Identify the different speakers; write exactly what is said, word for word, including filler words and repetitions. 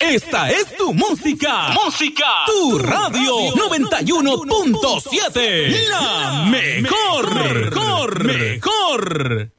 Speaker 1: Esta es tu música. Música. Tu radio noventa y uno punto siete. La mejor. Mejor. Mejor.